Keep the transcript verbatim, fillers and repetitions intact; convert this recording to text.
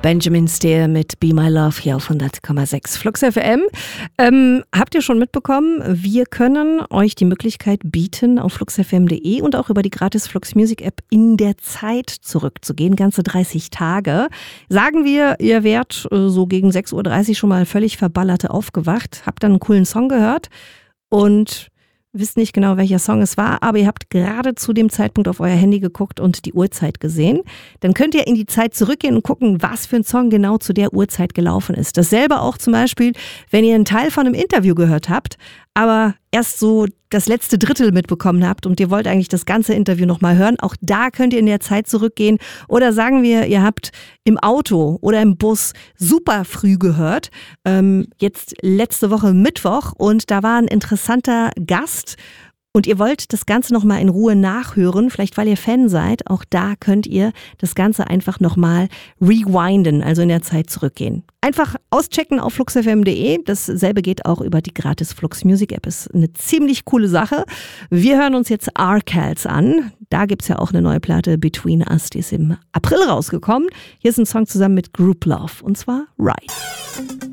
Benjamin Steer mit Be My Love hier auf hundert Komma sechs Flux F M. Ähm, habt ihr schon mitbekommen, wir können euch die Möglichkeit bieten, auf flux f m punkt d e und auch über die gratis Flux Music App in der Zeit zurückzugehen, ganze dreißig Tage. Sagen wir, ihr wärt äh, so gegen sechs Uhr dreißig schon mal völlig verballerte aufgewacht, habt dann einen coolen Song gehört und wisst nicht genau, welcher Song es war, aber ihr habt gerade zu dem Zeitpunkt auf euer Handy geguckt und die Uhrzeit gesehen. Dann könnt ihr in die Zeit zurückgehen und gucken, was für ein Song genau zu der Uhrzeit gelaufen ist. Dasselbe auch zum Beispiel, wenn ihr einen Teil von einem Interview gehört habt, aber erst so das letzte Drittel mitbekommen habt und ihr wollt eigentlich das ganze Interview nochmal hören. Auch da könnt ihr in der Zeit zurückgehen. Oder sagen wir, ihr habt im Auto oder im Bus super früh gehört. Ähm, jetzt letzte Woche Mittwoch und da war ein interessanter Gast. Und ihr wollt das Ganze nochmal in Ruhe nachhören, vielleicht weil ihr Fan seid, auch da könnt ihr das Ganze einfach nochmal rewinden, also in der Zeit zurückgehen. Einfach auschecken auf flux f m punkt d e, dasselbe geht auch über die gratis Flux Music App, ist eine ziemlich coole Sache. Wir hören uns jetzt R-Cals an, da gibt's ja auch eine neue Platte, Between Us, die ist im April rausgekommen. Hier ist ein Song zusammen mit Group Love und zwar Ride.